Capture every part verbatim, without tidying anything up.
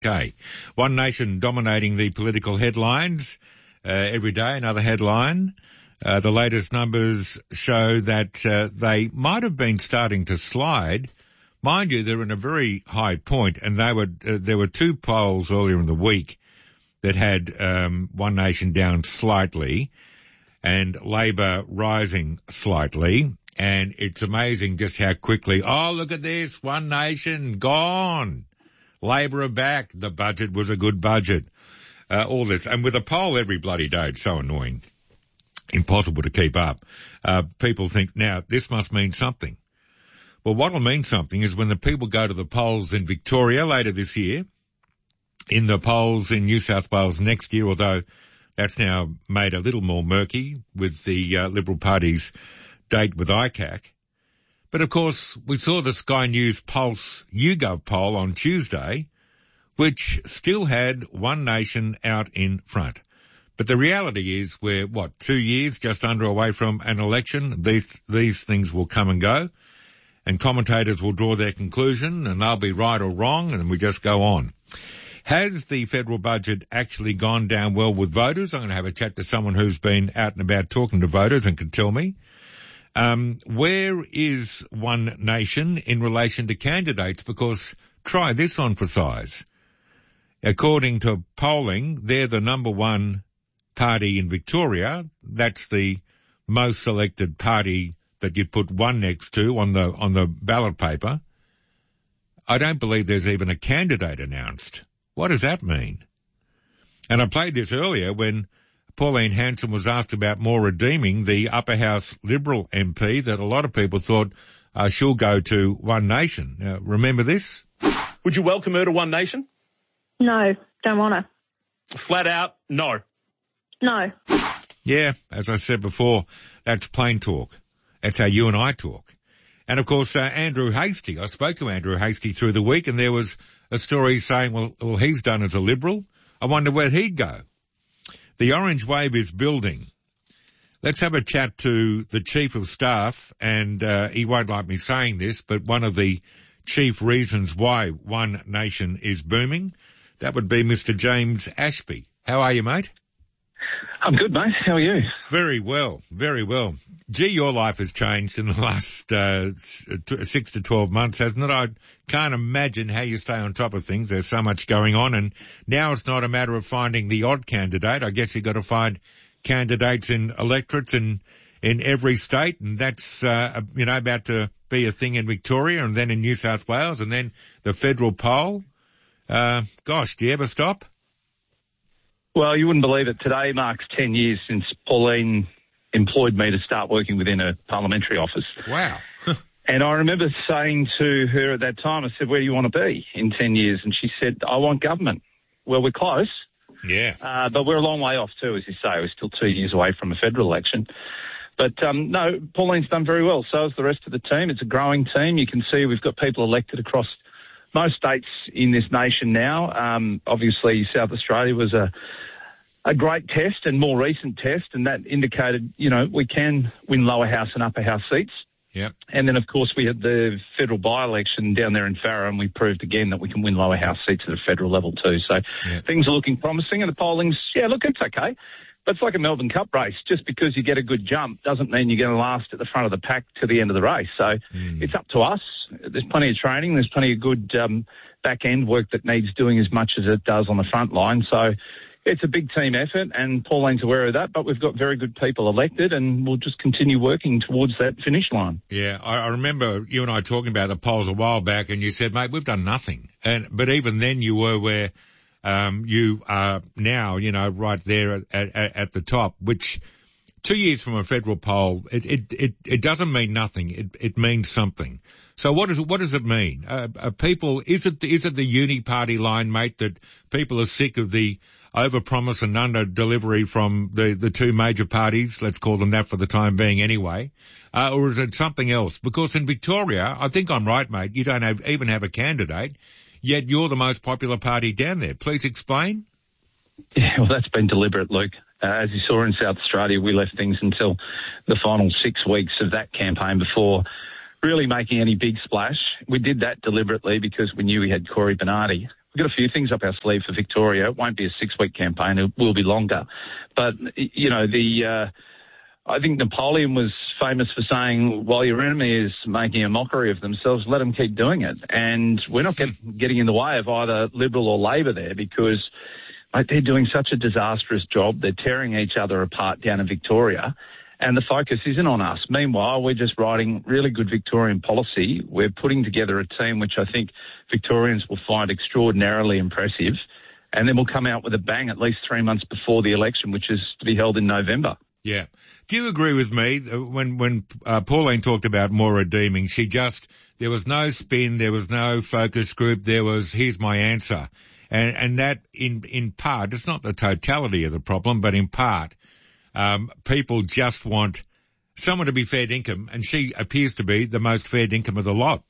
Okay. One Nation dominating the political headlines uh, every day, another headline. Uh, the latest numbers show that uh, they might have been starting to slide. Mind you, they're in a very high point, and they were uh, there were two polls earlier in the week that had um, One Nation down slightly and Labor rising slightly. And it's amazing just how quickly, oh, look at this, One Nation gone. Labor are back. The budget was a good budget. Uh, all this. And with a poll every bloody day, it's so annoying. Impossible to keep up. Uh, people think, now, this must mean something. Well, what will mean something is when the people go to the polls in Victoria later this year, in the polls in New South Wales next year, although that's now made a little more murky with the uh, Liberal Party's date with I C A C. But of course, we saw the Sky News Pulse YouGov poll on Tuesday, which still had One Nation out in front. But the reality is we're, what, two years just under away from an election. These, these things will come and go, and commentators will draw their conclusion, and they'll be right or wrong, and we just go on. Has the federal budget actually gone down well with voters? I'm going to have a chat to someone who's been out and about talking to voters and can tell me. Um, where is One Nation in relation to candidates? Because try this on for size. According to polling, they're the number one party in Victoria. That's the most selected party that you'd put one next to on the, on the ballot paper. I don't believe there's even a candidate announced. What does that mean? And I played this earlier when Pauline Hanson was asked about more redeeming the Upper House Liberal M P that a lot of people thought uh, she'll go to One Nation. Now, remember this? Would you welcome her to One Nation? No, don't want to. Flat out, no. No. Yeah, as I said before, that's plain talk. That's how you and I talk. And of course, uh, Andrew Hastie, I spoke to Andrew Hastie through the week, and there was a story saying, well, well, he's done as a Liberal. I wonder where he'd go. The orange wave is building. Let's have a chat to the Chief of Staff, and uh, he won't like me saying this, but one of the chief reasons why One Nation is booming, that would be Mister James Ashby. How are you, mate? I'm good, mate. How are you? Very well, very well. Gee, your life has changed in the last uh, six to twelve months, hasn't it? I can't imagine how you stay on top of things. There's so much going on, and now it's not a matter of finding the odd candidate. I guess you've got to find candidates in electorates in, in every state, and that's, uh, you know, about to be a thing in Victoria and then in New South Wales and then the federal poll. Uh, gosh, do you ever stop? Well, you wouldn't believe it. Today marks ten years since Pauline employed me to start working within a parliamentary office. Wow. And I remember saying to her at that time, I said, where do you want to be in ten years? And she said, I want government. Well, we're close. Yeah. Uh, but we're a long way off too, as you say. We're still two years away from a federal election. But, um, no, Pauline's done very well. So has the rest of the team. It's a growing team. You can see we've got people elected across most states in this nation now. Um, obviously, South Australia was a a great test and more recent test, and that indicated, you know, we can win lower house and upper house seats. Yep. And then, of course, we had the federal by-election down there in Farrer, and we proved again that we can win lower house seats at a federal level too. So yep. Things are looking promising, and the polling's, yeah, look, it's okay. But it's like a Melbourne Cup race. Just because you get a good jump doesn't mean you're going to last at the front of the pack to the end of the race. So mm. it's up to us. There's plenty of training. There's plenty of good um, back-end work that needs doing as much as it does on the front line. So it's a big team effort, and Pauline's aware of that, but we've got very good people elected, and we'll just continue working towards that finish line. Yeah, I, I remember you and I talking about the polls a while back, and you said, mate, we've done nothing. And But even then you were where um, you are now, you know, right there at, at, at the top, which two years from a federal poll, it, it, it, it doesn't mean nothing. It, it means something. So what does it, what does it mean? Uh, are people, is it, is it the uni party line, mate, that people are sick of the overpromise and under-delivery from the, the two major parties, let's call them that for the time being anyway, uh, or is it something else? Because in Victoria, I think I'm right, mate, you don't have, even have a candidate, yet you're the most popular party down there. Please explain. Yeah, well, that's been deliberate, Luke. Uh, as you saw in South Australia, we left things until the final six weeks of that campaign before really making any big splash. We did that deliberately because we knew we had Cory Bernardi. we've got a few things up our sleeve for Victoria. It won't be a six-week campaign. It will be longer. But, you know, the uh, I think Napoleon was famous for saying, while your enemy is making a mockery of themselves, let them keep doing it. And we're not get, getting in the way of either Liberal or Labor there because mate, they're doing such a disastrous job. They're tearing each other apart down in Victoria. And the focus isn't on us. Meanwhile, we're just writing really good Victorian policy. We're putting together a team which I think Victorians will find extraordinarily impressive. And then we'll come out with a bang at least three months before the election, which is to be held in November. Yeah. Do you agree with me? When when uh, Pauline talked about more redeeming, she just, there was no spin, there was no focus group, there was, here's my answer. And, and that in, in part, it's not the totality of the problem, but in part, um, people just want someone to be fair dinkum, and she appears to be the most fair dinkum of the lot.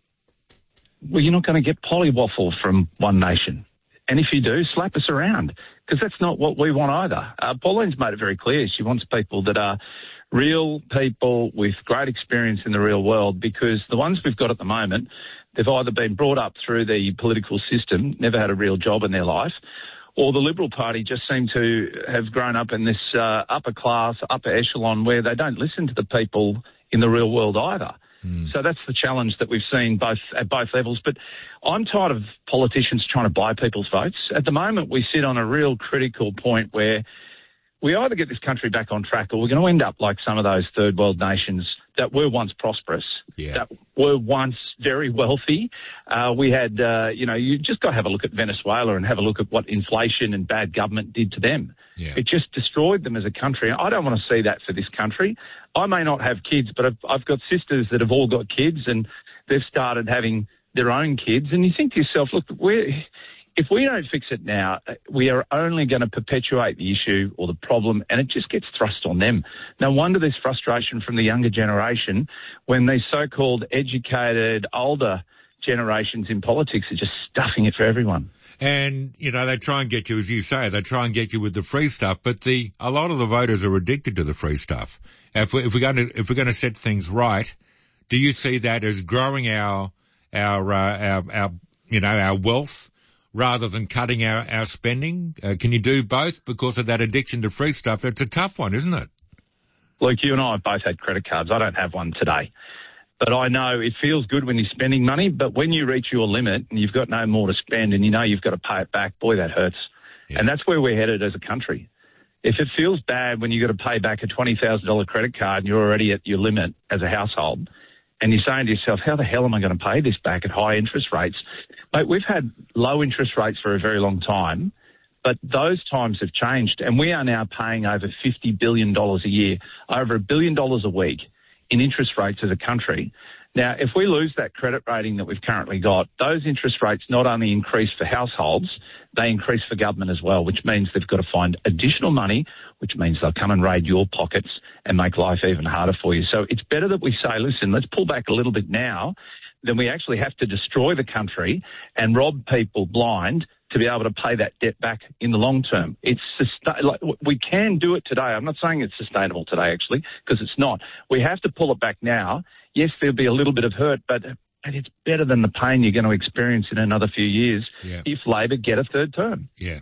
Well, you're not going to get pollywaffle from One Nation. And if you do, slap us around, because that's not what we want either. Uh, Pauline's made it very clear. She wants people that are real people with great experience in the real world, because the ones we've got at the moment, they've either been brought up through the political system, never had a real job in their life, or the Liberal Party just seem to have grown up in this uh, upper class, upper echelon where they don't listen to the people in the real world either. Mm. So that's the challenge that we've seen both at both levels. But I'm tired of politicians trying to buy people's votes. At the moment, we sit on a real critical point where we either get this country back on track or we're going to end up like some of those third world nations that were once prosperous, yeah. that were once very wealthy. Uh, we had, uh, you know, you just got to have a look at Venezuela and have a look at what inflation and bad government did to them. Yeah. It just destroyed them as a country. I don't want to see that for this country. I may not have kids, but I've, I've got sisters that have all got kids and they've started having their own kids. And you think to yourself, look, we're... if we don't fix it now, we are only going to perpetuate the issue or the problem, and it just gets thrust on them. No wonder there's frustration from the younger generation when these so-called educated, older generations in politics are just stuffing it for everyone. And, you know, they try and get you, as you say, they try and get you with the free stuff, but the a lot of the voters are addicted to the free stuff. If, we, if we're going to if we're going to set things right, do you see that as growing our our uh, our, our you know our wealth, rather than cutting our, our spending? Uh, can you do both because of that addiction to free stuff? It's a tough one, isn't it? Look, you and I have both had credit cards. I don't have one today. But I know it feels good when you're spending money, but when you reach your limit and you've got no more to spend and you know you've got to pay it back, boy, that hurts. Yeah. And that's where we're headed as a country. If it feels bad when you've got to pay back a twenty thousand dollars credit card and you're already at your limit as a household, and you're saying to yourself, how the hell am I going to pay this back at high interest rates? Mate, we've had low interest rates for a very long time, but those times have changed, and we are now paying over fifty billion dollars a year, over a billion dollars a week in interest rates as a country. Now, if we lose that credit rating that we've currently got, those interest rates not only increase for households, they increase for government as well, which means they've got to find additional money, which means they'll come and raid your pockets and make life even harder for you. So it's better that we say, listen, let's pull back a little bit now than we actually have to destroy the country and rob people blind to be able to pay that debt back in the long term. It's sustain- like, we can do it today. I'm not saying it's sustainable today, actually, because it's not. We have to pull it back now. Yes, there'll be a little bit of hurt, but and it's better than the pain you're going to experience in another few years yeah. if Labor get a third term. Yeah.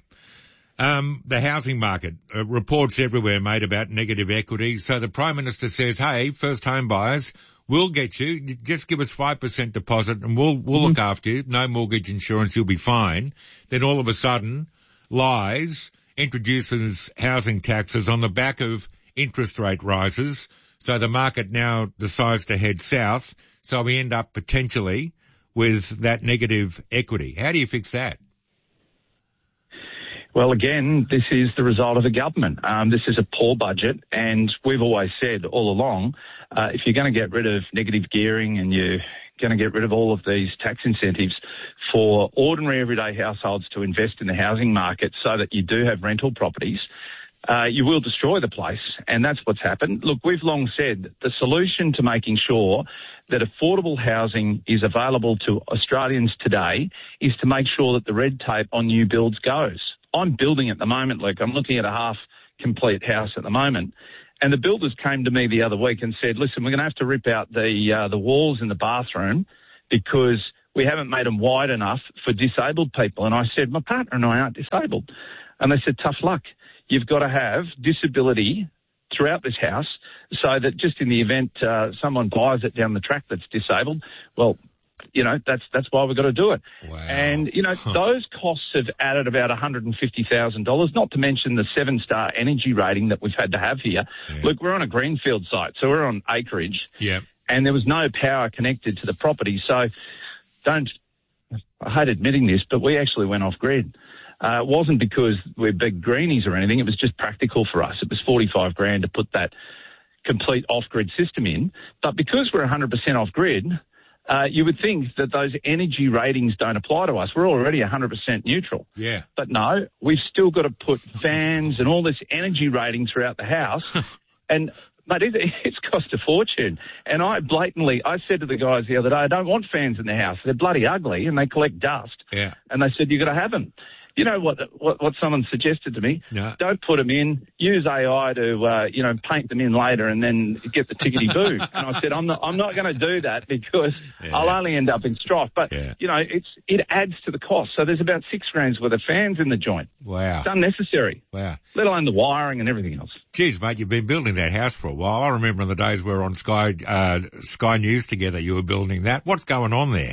Um, the housing market, uh, reports everywhere made about negative equity. So the Prime Minister says, hey, first home buyers, we'll get you. Just give us five percent deposit and we'll, we'll mm-hmm. look after you. No mortgage insurance, you'll be fine. Then all of a sudden, lies, introduces housing taxes on the back of interest rate rises. So the market now decides to head south. So we end up potentially with that negative equity. How do you fix that? Well, again, this is the result of a government. Um, this is a poor budget, and we've always said all along, uh, if you're going to get rid of negative gearing and you're going to get rid of all of these tax incentives for ordinary everyday households to invest in the housing market so that you do have rental properties, uh, you will destroy the place, and that's what's happened. Look, we've long said the solution to making sure that affordable housing is available to Australians today is to make sure that the red tape on new builds goes. I'm building at the moment, Luke. I'm looking at a half-complete house at the moment. And the builders came to me the other week and said, listen, we're going to have to rip out the uh, the walls in the bathroom because we haven't made them wide enough for disabled people. And I said, my partner and I aren't disabled. And they said, tough luck. You've got to have disability throughout this house so that just in the event uh, someone buys it down the track that's disabled, well, you know, that's that's why we've got to do it. Wow. And, you know, those costs have added about one hundred fifty thousand dollars, not to mention the seven-star energy rating that we've had to have here. Yeah. Look, we're on a greenfield site, so we're on acreage. Yeah. And there was no power connected to the property. So don't, I hate admitting this, but we actually went off grid. Uh, it wasn't because we're big greenies or anything. It was just practical for us. It was forty-five grand to put that complete off-grid system in. But because we're one hundred percent off-grid, uh, you would think that those energy ratings don't apply to us. We're already one hundred percent neutral. Yeah. But no, we've still got to put fans and all this energy rating throughout the house. And But it, it's cost a fortune. And I blatantly, I said to the guys the other day, I don't want fans in the house. They're bloody ugly and they collect dust. Yeah. And they said, you've got to have them. You know what, what, what someone suggested to me? No. Don't put them in. Use A I to, uh, you know, paint them in later and then get the tickety-boo. And I said, I'm not, I'm not going to do that because yeah. I'll only end up in strife. But, yeah. you know, it's, it adds to the cost. So there's about six grand's worth of fans in the joint. Wow. It's unnecessary. Wow. Let alone the wiring and everything else. Geez, mate, you've been building that house for a while. I remember in the days we were on Sky, uh, Sky News together, you were building that. What's going on there?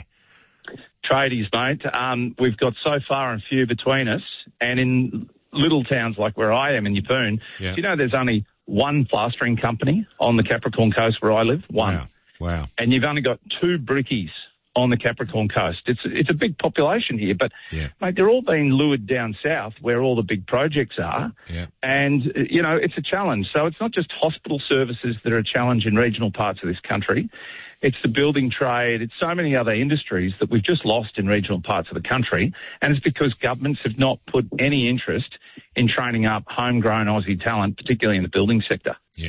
Tradies, mate. Um, we've got so far and few between us, and in little towns like where I am in Yeppoon, yeah. do you know there's only one plastering company on the Capricorn Coast where I live? One. Wow. Wow. And you've only got two brickies on the Capricorn Coast. It's it's a big population here, but, yeah. mate, they're all being lured down south where all the big projects are. Yeah. And, you know, it's a challenge. So it's not just hospital services that are a challenge in regional parts of this country. It's the building trade. It's so many other industries that we've just lost in regional parts of the country. And it's because governments have not put any interest in training up homegrown Aussie talent, particularly in the building sector. Yeah.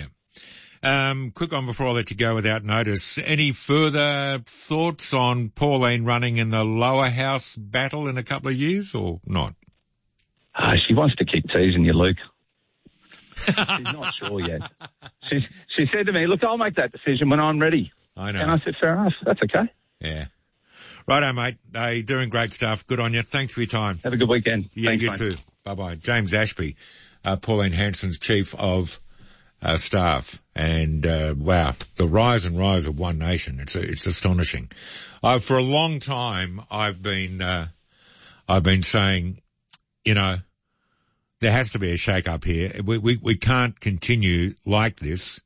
Um, quick one before I let you go without notice. Any further thoughts on Pauline running in the lower house battle in a couple of years or not? Uh, she wants to keep teasing you, Luke. She's not sure yet. She, she said to me, look, I'll make that decision when I'm ready. I know. And I said, fair enough. That's okay. Yeah. Righto, mate. Uh, you're doing great stuff. Good on you. Thanks for your time. Have a good weekend. Yeah, Thanks, you mate. too. Bye-bye. James Ashby, uh, Pauline Hanson's Chief of uh, Staff. And, uh, wow, the rise and rise of One Nation. It's it's astonishing. Uh, for a long time, I've been, uh, I've been saying, you know, there has to be a shake-up here. We, we, we can't continue like this.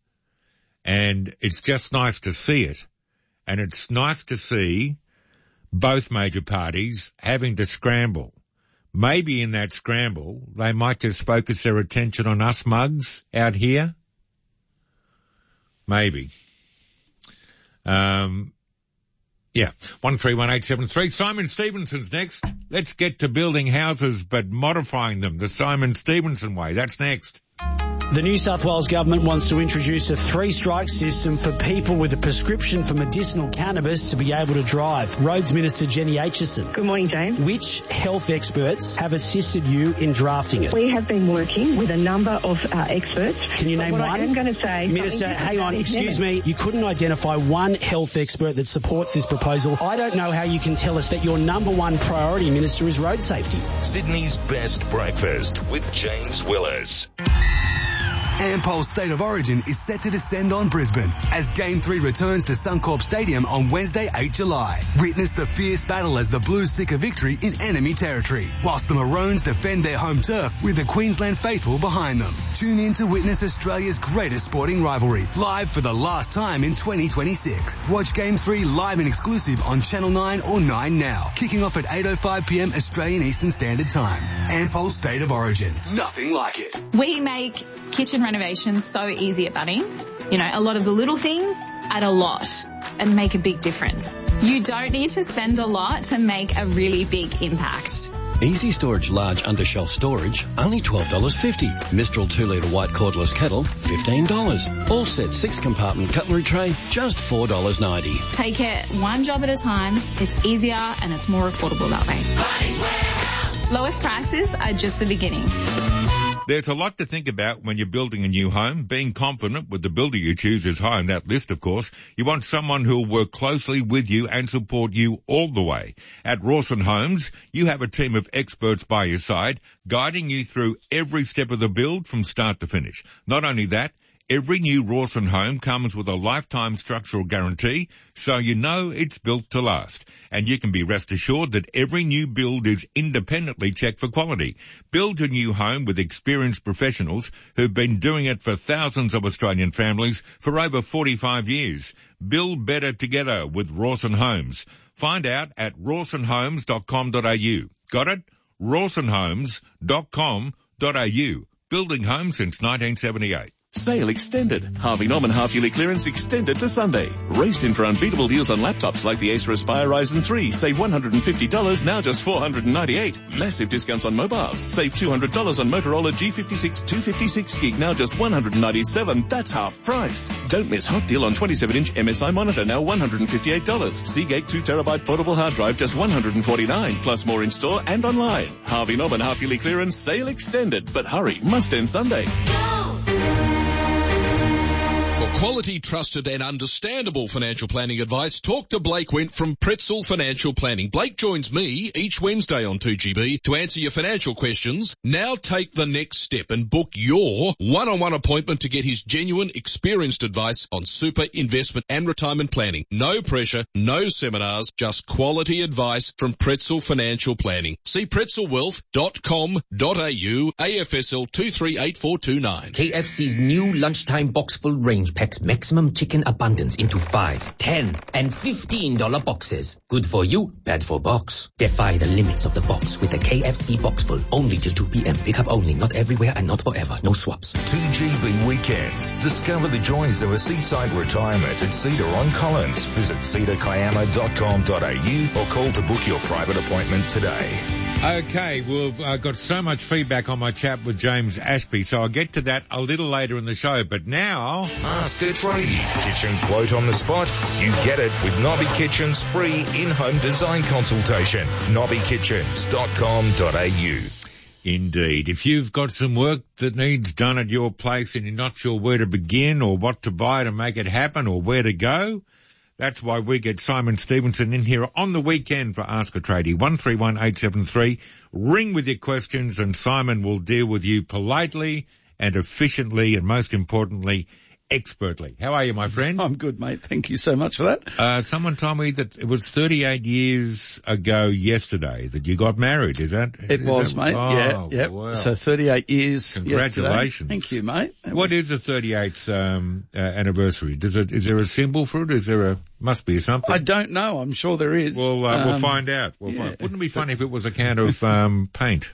And it's just nice to see it. And it's nice to see both major parties having to scramble. Maybe in that scramble, they might just focus their attention on us mugs out here. Maybe. Um, yeah. one three one eight seven three. Simon Stevenson's next. Let's get to building houses but modifying them the Simon Stevenson way. That's next. The New South Wales government wants to introduce a three-strike system for people with a prescription for medicinal cannabis to be able to drive. Roads Minister Jenny Aitchison. Good morning, James. Which health experts have assisted you in drafting it? We have been working with a number of uh, experts. Can you name what one? I am going to say... Minister, hang on, excuse me. You couldn't identify one health expert that supports this proposal. I don't know how you can tell us that your number one priority, Minister, is road safety. Sydney's best breakfast with James Willers. Ampol's State of Origin is set to descend on Brisbane as Game three returns to Suncorp Stadium on Wednesday, the eighth of July. Witness the fierce battle as the Blues seek a victory in enemy territory, whilst the Maroons defend their home turf with the Queensland faithful behind them. Tune in to witness Australia's greatest sporting rivalry, live for the last time in twenty twenty-six. Watch Game three live and exclusive on Channel nine or nine Now, kicking off at eight oh five p.m. Australian Eastern Standard Time. Ampol's State of Origin. Nothing like it. We make kitchen renovations so easy at Bunnings. You know, a lot of the little things add a lot and make a big difference. You don't need to spend a lot to make a really big impact. Easy Storage Large Undershelf Storage, only twelve dollars fifty. Mistral two litre white cordless kettle, fifteen dollars. All set six compartment cutlery tray, just four dollars ninety. Take it one job at a time. It's easier and it's more affordable that way. Bunnings Warehouse. Lowest prices are just the beginning. There's a lot to think about when you're building a new home. Being confident with the builder you choose is high on that list, of course. You want someone who'll work closely with you and support you all the way. At Rawson Homes, you have a team of experts by your side, guiding you through every step of the build from start to finish. Not only that, every new Rawson home comes with a lifetime structural guarantee, so you know it's built to last. And you can be rest assured that every new build is independently checked for quality. Build a new home with experienced professionals who've been doing it for thousands of Australian families for over forty-five years. Build better together with Rawson Homes. Find out at rawson homes dot com dot a u. Got it? rawson homes dot com dot a u. Building homes since nineteen seventy-eight. Sale extended. Harvey Norman half-yearly clearance extended to Sunday. Race in for unbeatable deals on laptops like the Acer Aspire Ryzen three. Save one hundred fifty dollars, now just four hundred ninety-eight dollars. Massive discounts on mobiles. Save two hundred dollars on Motorola G fifty-six two fifty-six gig, now just one hundred ninety-seven dollars. That's half price. Don't miss hot deal on twenty-seven inch M S I monitor, now one hundred fifty-eight dollars. Seagate two terabyte portable hard drive, just one hundred forty-nine dollars. Plus more in store and online. Harvey Norman half-yearly clearance, sale extended. But hurry, must end Sunday. For quality, trusted and understandable financial planning advice, talk to Blake Went from Pretzel Financial Planning. Blake joins me each Wednesday on two G B to answer your financial questions. Now take the next step and book your one-on-one appointment to get his genuine, experienced advice on super, investment and retirement planning. No pressure, no seminars, just quality advice from Pretzel Financial Planning. See pretzel wealth dot com dot a u, A F S L two three eight four two nine. K F C's new lunchtime box full range packs maximum chicken abundance into five, ten, and fifteen dollar boxes. Good for you, bad for box. Defy the limits of the box with the K F C box full. Only till two p.m. Pick up only, not everywhere and not forever. No swaps. two G B weekends. Discover the joys of a seaside retirement at Cedar on Collins. Visit cedar kiama dot com dot a u or call to book your private appointment today. Okay, we've uh, got so much feedback on my chat with James Ashby, so I'll get to that a little later in the show. But now, Ask a Tradie. Kitchen quote on the spot. You get it with Nobby Kitchen's free in-home design consultation. nobby kitchens dot com dot a u. Indeed. If you've got some work that needs done at your place and you're not sure where to begin or what to buy to make it happen or where to go, that's why we get Simon Stevenson in here on the weekend for Ask a Tradie. one three one eight seven three. Ring with your questions and Simon will deal with you politely and efficiently and most importantly, expertly. How are you, my friend? I'm good, mate. Thank you so much for that. Uh, someone told me that it was thirty-eight years ago yesterday that you got married. Is that? It is was, that, mate. Oh, yeah, yeah. Wow. So thirty-eight years. Congratulations. Yesterday. Thank you, mate. That what was... is the thirty-eighth um, uh, anniversary? Does it? Is there a symbol for it? Is there a? Must be something. I don't know. I'm sure there is. Well, uh, um, we'll find out. We'll yeah. find. Wouldn't it be funny if it was a can of um, paint?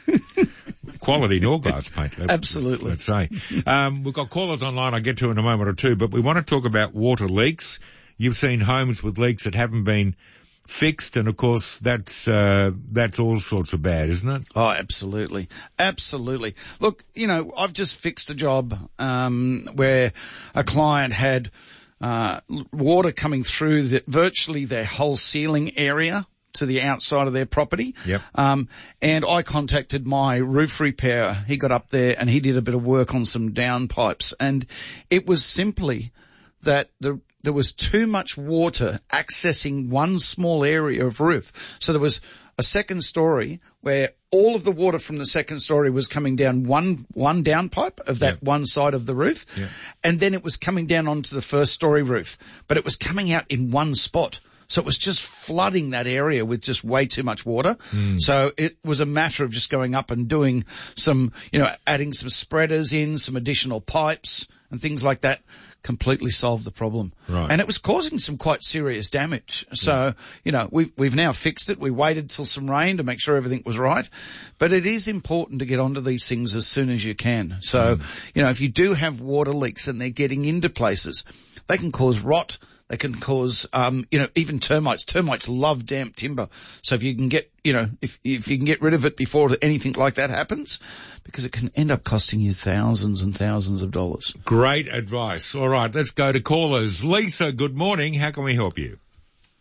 Quality Norglass paint. Absolutely. Let's, let's say. Um, we've got callers online I'll get to in a moment or two, but we want to talk about water leaks. You've seen homes with leaks that haven't been fixed, and of course that's uh, that's all sorts of bad, isn't it? Oh, absolutely, absolutely. Look, you know, I've just fixed a job um, where a client had uh, water coming through the, virtually their whole ceiling area to the outside of their property. Yep. Um, and I contacted my roof repairer. He got up there and he did a bit of work on some downpipes, and it was simply that the there was too much water accessing one small area of roof. So there was a second story where all of the water from the second story was coming down one, one downpipe of that yep. one side of the roof. Yep. And then it was coming down onto the first story roof, but it was coming out in one spot. So it was just flooding that area with just way too much water. Mm. So it was a matter of just going up and doing some, you know, adding some spreaders in, some additional pipes and things like that. Completely solved the problem. Right. And it was causing some quite serious damage. So, yeah. you know, we've, we've now fixed it. We waited till some rain to make sure everything was right. But it is important to get onto these things as soon as you can. So, mm. you know, if you do have water leaks and they're getting into places, they can cause rot. They can cause, um, you know, even termites. Termites love damp timber. So if you can get, you know, if, if you can get rid of it before anything like that happens, because it can end up costing you thousands and thousands of dollars. Great advice. All right, let's go to callers. Lisa, good morning. How can we help you?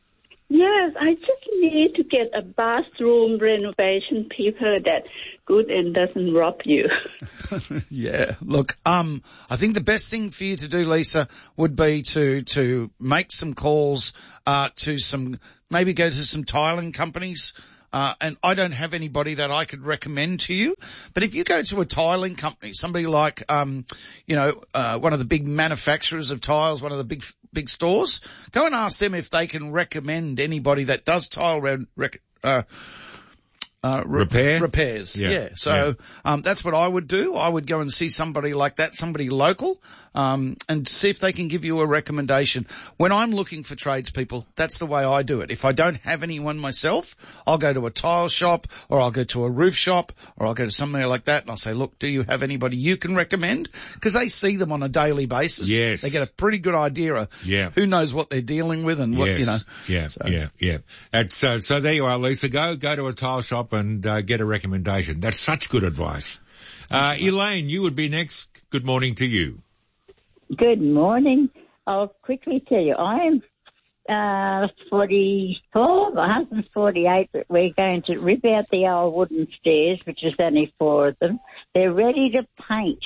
Yes, I just need to get a bathroom renovation paper that's good and doesn't rob you. Yeah. Look, um, I think the best thing for you to do, Lisa, would be to, to make some calls, uh, to some, maybe go to some tiling companies. Uh, and I don't have anybody that I could recommend to you. But if you go to a tiling company, somebody like, um, you know, uh, one of the big manufacturers of tiles, one of the big, big stores, go and ask them if they can recommend anybody that does tile rec- uh, Uh, re- Repair? Repairs, yeah. Yeah. So, Yeah. um, that's what I would do. I would go and see somebody like that, somebody local, um, and see if they can give you a recommendation. When I'm looking for tradespeople, that's the way I do it. If I don't have anyone myself, I'll go to a tile shop, or I'll go to a roof shop, or I'll go to somewhere like that, and I'll say, look, do you have anybody you can recommend? Because they see them on a daily basis. Yes. They get a pretty good idea of Yeah. who knows what they're dealing with and what, Yes. you know. Yeah, So- yeah, yeah. And so, so there you are, Lisa. Go, go to a tile shop and uh, get a recommendation. That's such good advice. Uh, Elaine, you would be next. Good morning to you. Good morning. I'll quickly tell you, I'm uh, forty-four, my husband's forty-eight, but we're going to rip out the old wooden stairs, which is only four of them. They're ready to paint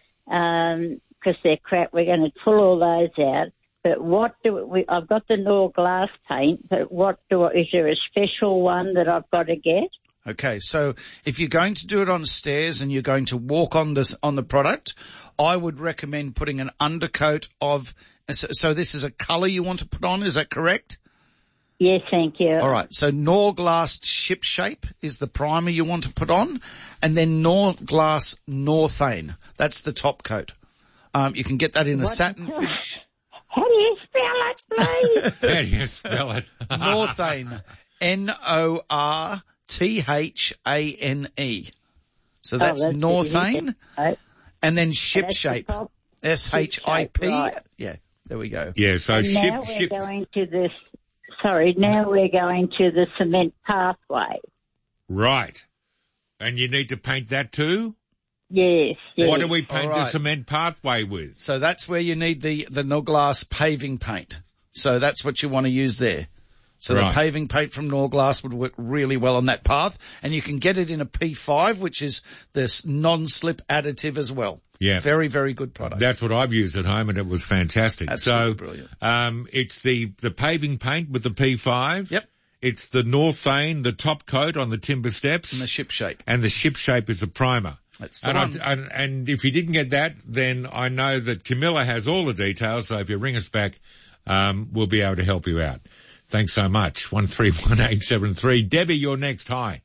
um, because they're crap. We're going to pull all those out. But what do we, I've got the Nor glass paint, but what do I, is there a special one that I've got to get? Okay, so if you're going to do it on stairs and you're going to walk on this on the product, I would recommend putting an undercoat of. So, so this is a colour you want to put on, is that correct? Yes, thank you. All right, so Nor Glass Ship Shape is the primer you want to put on, and then Nor Glass Northane. That's the top coat. Um, you can get that in a What- satin finish. How do you spell it, please? How do you spell it? Northane, N O R T H A N E. So that's, Oh, that's Northane. it. And then Ship That's the Shape. top. S H I P. Right. Yeah, there we go. Yeah, so And now ship, we're ship. going to this, sorry, now we're going to the cement pathway. Right. And you need to paint that too? Yes, yes. What do we paint All the right. cement pathway with? So that's where you need the, the Nor Glass paving paint. So that's what you want to use there. So Right. the paving paint from Nor Glass would work really well on that path. And you can get it in a P five, which is this non-slip additive as well. Yeah. Very, very good product. That's what I've used at home, and it was fantastic. Absolutely so, brilliant. um, it's the, the paving paint with the P five. Yep. It's the Northane, the top coat on the timber steps. And the Ship Shape. And the Ship Shape is a primer. That's the And, one. I, and, and if you didn't get that, then I know that Camilla has all the details, so if you ring us back, um, we'll be able to help you out. Thanks so much. one three one eight seven three. Debbie, you're next. Hi.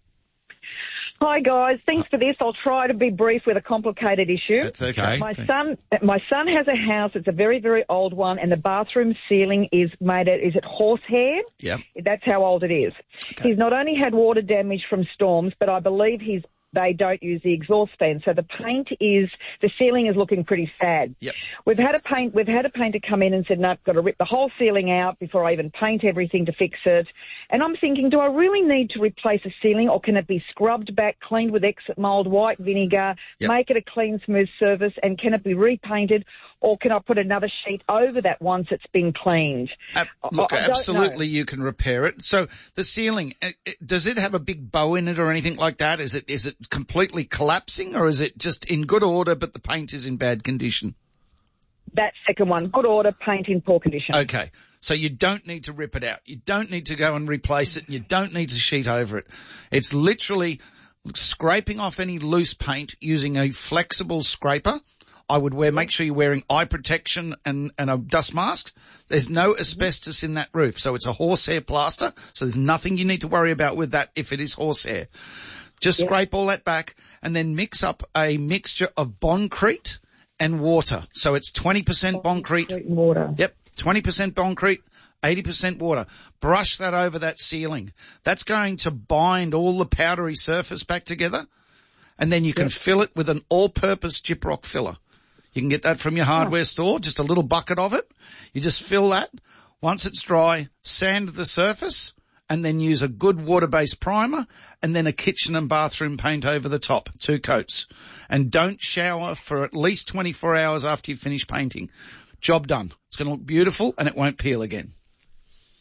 Hi guys, thanks for this. I'll try to be brief with a complicated issue. That's okay. My Thanks. son, my son has a house. It's a very, very old one, and the bathroom ceiling is made of, is it horsehair? Yeah. That's how old it is. He's not only had water damage from storms, but I believe he's they don't use the exhaust fan. So the paint is, the ceiling is looking pretty sad. Yep. We've had a paint, we've had a painter come in and said, no, I've got to rip the whole ceiling out before I even paint everything to fix it. And I'm thinking, do I really need to replace a ceiling, or can it be scrubbed back, cleaned with exit mold, white vinegar, Yep. make it a clean, smooth surface, and can it be repainted, or can I put another sheet over that once it's been cleaned? Ab- Look, I- I don't know. absolutely you can repair it. So the ceiling, uh, it- does it have a big bow in it or anything like that? Is it, is it completely collapsing, or is it just in good order but the paint is in bad condition? That second one, good order, paint in poor condition. Okay. So you don't need to rip it out. You don't need to go and replace it. And you don't need to sheet over it. It's literally scraping off any loose paint using a flexible scraper. I would wear, make sure you're wearing eye protection and, and a dust mask. There's no asbestos in that roof. So it's a horsehair plaster. So there's nothing you need to worry about with that if it is horsehair. Just Yep. scrape all that back and then mix up a mixture of Boncrete and water. So it's twenty percent Boncrete. Water. Yep. twenty percent Boncrete, eighty percent water. Brush that over that ceiling. That's going to bind all the powdery surface back together. And then you can Yep. fill it with an all-purpose Gyprock filler. You can get that from your hardware store, just a little bucket of it. You just fill that. Once it's dry, sand the surface, and then use a good water-based primer, and then a kitchen and bathroom paint over the top, two coats. And don't shower for at least twenty-four hours after you finish painting. Job done. It's going to look beautiful, and it won't peel again.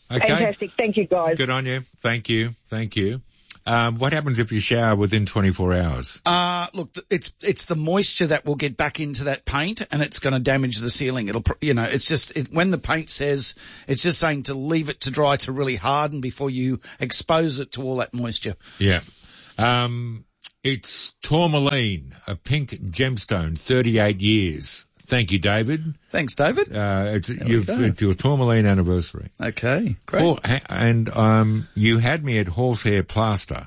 Okay. Fantastic. Thank you, guys. Good on you. Thank you. Thank you. Um, what happens if you shower within twenty-four hours? Uh, look, it's, it's the moisture that will get back into that paint and it's going to damage the ceiling. It'll, you know, it's just, it, when the paint says, it's just saying to leave it to dry to really harden before you expose it to all that moisture. Yeah. Um, it's tourmaline, a pink gemstone, thirty-eight years. Thank you, David. Thanks, David. Uh, it's, you've, it's your tourmaline anniversary. Okay, great. Oh, and, um, you had me at horsehair plaster.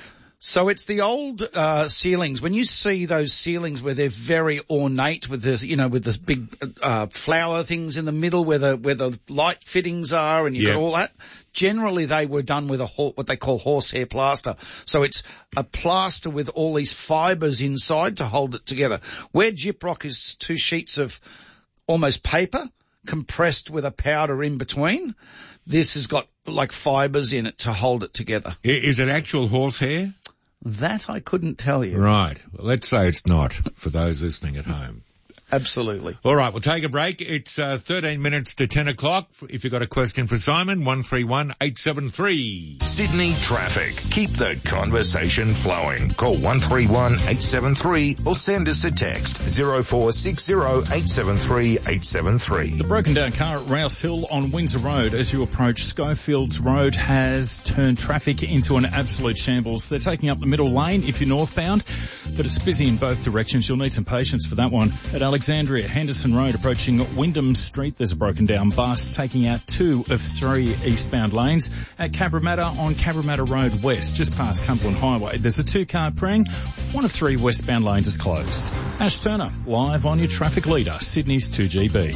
So it's the old, uh, ceilings. When you see those ceilings where they're very ornate with the, you know, with the big, uh, flower things in the middle where the, where the light fittings are and you've Yeah. got all that. Generally they were done with a, what they call horsehair plaster. So it's a plaster with all these fibres inside to hold it together. Where Gyprock is two sheets of almost paper compressed with a powder in between, this has got like fibres in it to hold it together. Is it actual horsehair? That I couldn't tell you. Right. Well, let's say it's not for those listening at home. Absolutely. All right, we'll take a break. It's uh, thirteen minutes to ten o'clock. If you've got a question for Simon, one three one eight seven three. Sydney traffic. Keep the conversation flowing. Call one three one eight seven three or send us a text zero four six zero eight seven three eight seven three. The broken down car at Rouse Hill on Windsor Road as you approach Schofields Road has turned traffic into an absolute shambles. They're taking up the middle lane if you're northbound, but it's busy in both directions. You'll need some patience for that one. At Alexandria, Henderson Road approaching Wyndham Street, there's a broken down bus taking out two of three eastbound lanes. At Cabramatta on Cabramatta Road West, just past Cumberland Highway, there's a two car prang. One of three westbound lanes is closed. Ash Turner, live on your traffic leader, Sydney's two G B.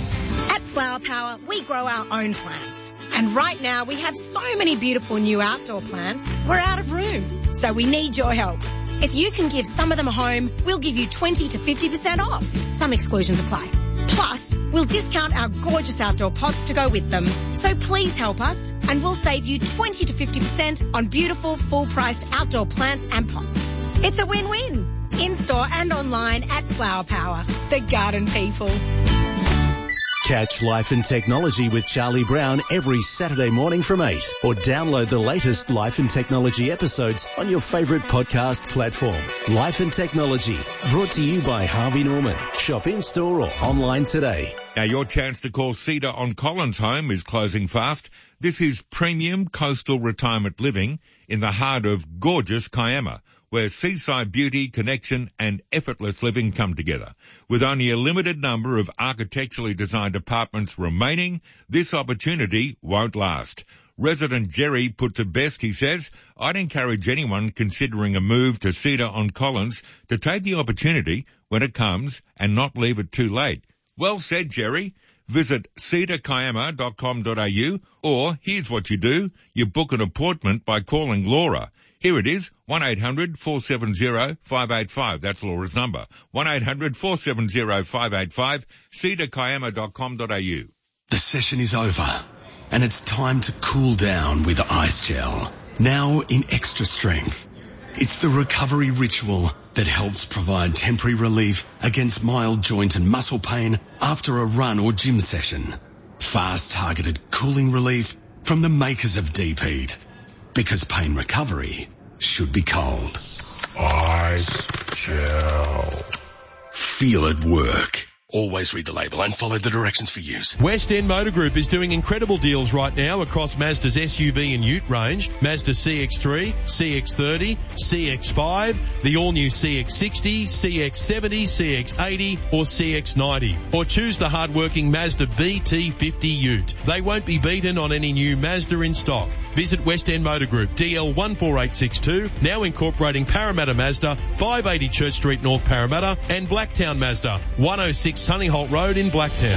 At Flower Power, we grow our own plants. And right now we have so many beautiful new outdoor plants, we're out of room. So we need your help. If you can give some of them a home, we'll give you twenty to fifty percent off. Some exclusions apply. Plus, we'll discount our gorgeous outdoor pots to go with them. So please help us and we'll save you twenty to fifty percent on beautiful full-priced outdoor plants and pots. It's a win-win. In-store and online at Flower Power, the garden people. Catch Life and Technology with Charlie Brown every Saturday morning from eight, or download the latest Life and Technology episodes on your favourite podcast platform. Life and Technology, brought to you by Harvey Norman. Shop in-store or online today. Now, your chance to call Cedar on Collins Home is closing fast. This is premium coastal retirement living in the heart of gorgeous Kiama, where seaside beauty, connection and effortless living come together. With only a limited number of architecturally designed apartments remaining, this opportunity won't last. Resident Jerry puts it best, he says, I'd encourage anyone considering a move to Cedar on Collins to take the opportunity when it comes and not leave it too late. Well said, Jerry. Visit cedar kiama dot com dot a u, or here's what you do. You book an appointment by calling Laura. Here it is, one eight hundred four seven zero five eight five. That's Laura's number. one eight hundred four seven zero five eight five, cedar kiama dot com dot a u. The session is over, and it's time to cool down with Ice Gel. Now in extra strength. It's the recovery ritual that helps provide temporary relief against mild joint and muscle pain after a run or gym session. Fast targeted cooling relief from the makers of Deep Heat. Because pain recovery should be cold. Ice Gel. Feel it work. Always read the label and follow the directions for use. West End Motor Group is doing incredible deals right now across Mazda's S U V and Ute range. Mazda C X three, C X thirty, C X five, the all-new C X sixty, C X seventy, C X eighty or C X ninety. Or choose the hard-working Mazda B T fifty Ute. They won't be beaten on any new Mazda in stock. Visit West End Motor Group, D L one four eight six two, now incorporating Parramatta Mazda, five eighty Church Street, North Parramatta, and Blacktown Mazda, one oh six Sunnyholt Road in Blacktown.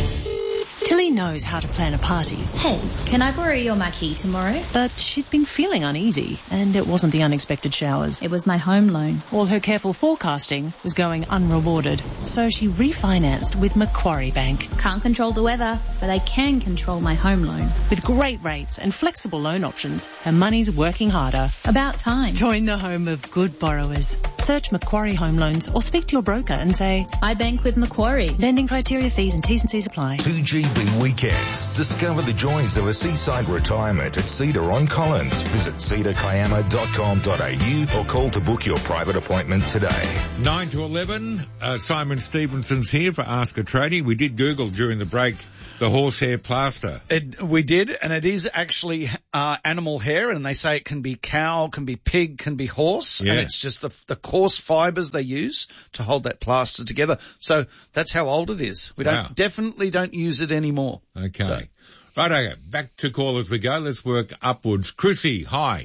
Tilly knows how to plan a party. Hey, can I borrow your marquee tomorrow? But she'd been feeling uneasy, and it wasn't the unexpected showers. It was my home loan. All her careful forecasting was going unrewarded. So she refinanced with Macquarie Bank. Can't control the weather, but I can control my home loan. With great rates and flexible loan options, her money's working harder. About time. Join the home of good borrowers. Search Macquarie Home Loans or speak to your broker and say, I bank with Macquarie. Lending criteria, fees and T's and C's apply. two G B weekends. Discover the joys of a seaside retirement at Cedar-on-Collins. Visit cedar kiama dot com dot a u or call to book your private appointment today. nine to eleven, uh, Simon Stevenson's here for Ask a Tradie. We did Google during the break the horsehair plaster. It, we did, and it is actually uh, animal hair, and they say it can be cow, can be pig, can be horse, Yeah. and it's just the, the coarse fibres they use to hold that plaster together. So that's how old it is. We Wow. don't definitely don't use it anymore. Okay. So- Right, okay. Back to call as we go. Let's work upwards. Chrissy, hi.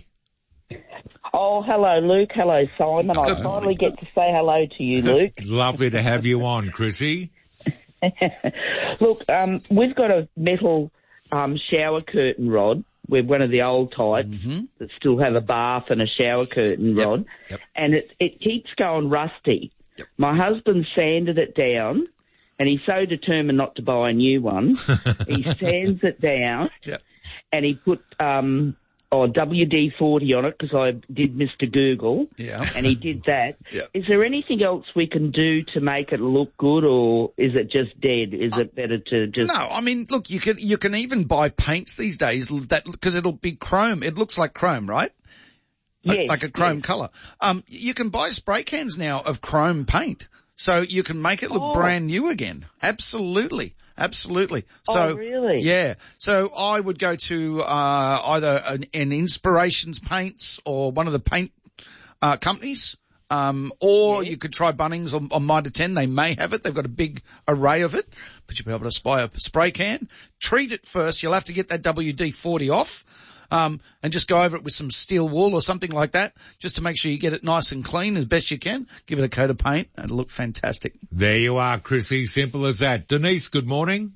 Oh, hello, Luke. Hello, Simon. I finally get to say hello to you, Luke. Lovely to have you on, Chrissy. Look, um, we've got a metal um, shower curtain rod. We're one of the old types Mm-hmm. that still have a bath and a shower curtain Yep. rod, Yep. and it, it keeps going rusty. Yep. My husband sanded it down, and he's so determined not to buy a new one. He sands it down, Yep. and he put um, oh, W D forty on it because I did Mister Google, Yeah. and he did that. Yeah. Is there anything else we can do to make it look good, or is it just dead? Is it better to just... No, I mean, look, you can you can even buy paints these days that because it'll be chrome. It looks like chrome, right? Like, Yes, like a chrome yes. colour. Um, you can buy spray cans now of chrome paint, so you can make it look Oh. brand new again. Absolutely, absolutely. So, Oh, really? Yeah. So I would go to uh, either an, an Inspirations Paints or one of the paint uh, companies. Um, or you could try Bunnings or, or Mitre ten. They may have it. They've got a big array of it, but you'll be able to buy a spray can. Treat it first. You'll have to get that W D forty off, um, and just go over it with some steel wool or something like that, just to make sure you get it nice and clean as best you can. Give it a coat of paint, and it'll look fantastic. There you are, Chrissy. Simple as that. Denise, good morning.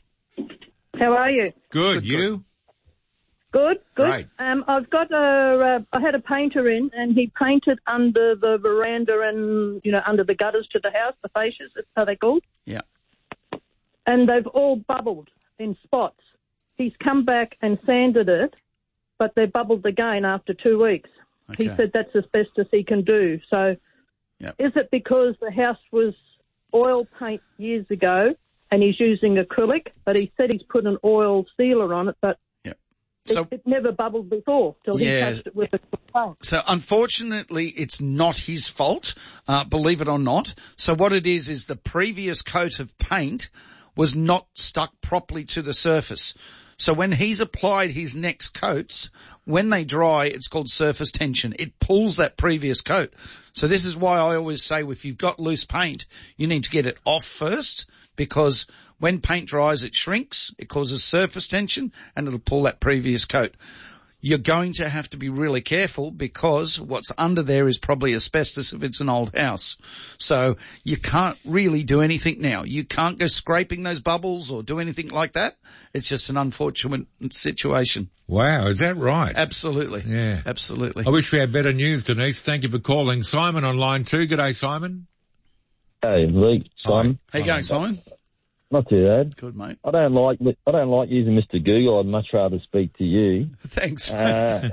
How are you? Good, you? Good, good. Great. Um, I've got a, uh, I had a painter in, and he painted under the veranda and, you know, under the gutters to the house, the fascias, that's how they're called. Yeah. And they've all bubbled in spots. He's come back and sanded it, but they bubbled again after two weeks. He Okay. said that's as best as he can do. So Yep. is it because the house was oil paint years ago and he's using acrylic, but he said he's put an oil sealer on it, but So- it, it never bubbled before till Yeah. he touched it with a paint. So unfortunately, it's not his fault, uh, believe it or not. So what it is, is the previous coat of paint was not stuck properly to the surface. So when he's applied his next coats, when they dry, it's called surface tension. It pulls that previous coat. So this is why I always say if you've got loose paint, you need to get it off first, because when paint dries, it shrinks, it causes surface tension, and it'll pull that previous coat. You're going to have to be really careful because what's under there is probably asbestos if it's an old house. So you can't really do anything now. You can't go scraping those bubbles or do anything like that. It's just an unfortunate situation. Wow, is that right? Absolutely. Yeah. Absolutely. I wish we had better news, Denise. Thank you for calling. Simon on line two. G'day, Simon. Hey, Luke, Simon. How you going, Simon? Not too bad. Good, mate. I don't like I don't like using Mister Google. I'd much rather speak to you. Thanks. Uh,